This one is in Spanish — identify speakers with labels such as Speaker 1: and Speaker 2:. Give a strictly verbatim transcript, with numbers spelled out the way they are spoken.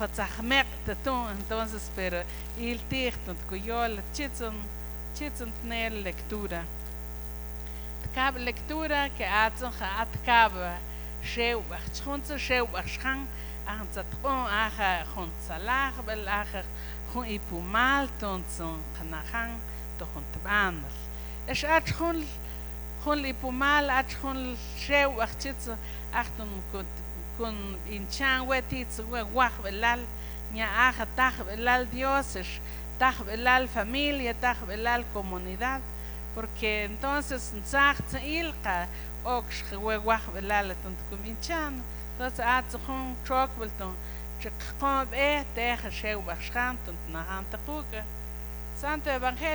Speaker 1: Jotzahmek tatun, entonces, pero il tichton, cuyol, chitzon, chitzon tener lectura. Tkab lectura que atzon ha atkab sheu, chunza sheu, achchan, ahan zatkon, aha, chun salah, bel aha, chun ipumal, tonzon, kanahan, tochon tabanal. Es achchun, chun ipumal, achchun sheu, achchitzo, achton, kun inchan, wetitz, wach, belal, nya aja, taj, belal dioses, taj, belal familia, taj, belal comunidad. Porque entonces nzacht ilqa oksh wewach belala tunt kuminchan entonces atz khon chok belton chqom eh te khshew bachchan tunt nahan taquka santo evangelio